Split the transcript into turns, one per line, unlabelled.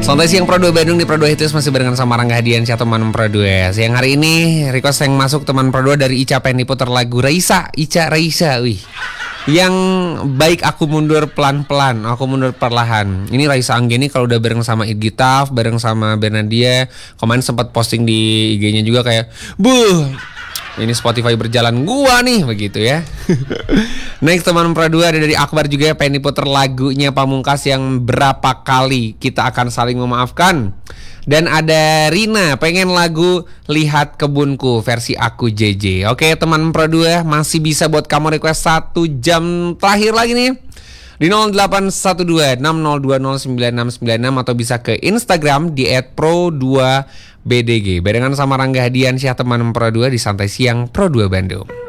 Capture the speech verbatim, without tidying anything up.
Santai siang Pro dua Bandung di Pro dua Hits masih barengan sama Rangga Hadiansyah teman Pro dua. Siang hari ini request yang masuk teman Pro dua dari Ica pengen diputar lagu Raisa, Ica Raisa, wih. Yang baik aku mundur pelan-pelan, aku mundur perlahan. Ini Raisa Anggeni kalau udah bareng sama Idgitaf, bareng sama Bernadia. Kemarin sempat posting di I G-nya juga kayak, "Buh, ini Spotify berjalan gua nih," begitu ya. Next teman Pro dua ada dari Akbar juga pengen diputar lagunya Pamungkas yang berapa kali kita akan saling memaafkan. Dan ada Rina pengen lagu Lihat Kebunku versi Aku J J. Oke teman Pro dua masih bisa buat kamu request satu jam terakhir lagi nih di nol delapan satu dua enam nol dua nol sembilan enam sembilan enam atau bisa ke Instagram di et pro dua b d g. Barengan sama Rangga Hadiansyah teman Pro dua di Santai Siang Pro dua Bandung.